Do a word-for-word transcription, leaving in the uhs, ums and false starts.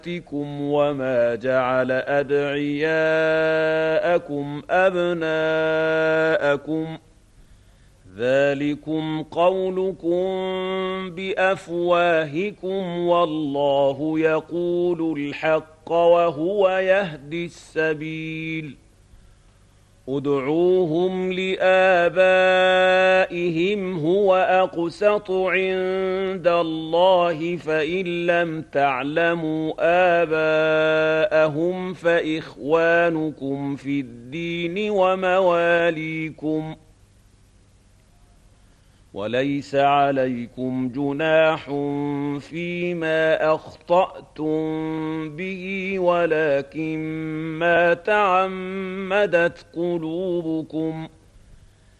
وما جعل أدعياءكم أبناءكم ذلكم قولكم بأفواهكم والله يقول الحق وهو يهدي السبيل ادعوهم لآبائهم هو أقسط عند الله فإن لم تعلموا آباءهم فإخوانكم في الدين ومواليكم وليس عليكم جناح فيما أخطأتم به ولكن ما تعمدت قلوبكم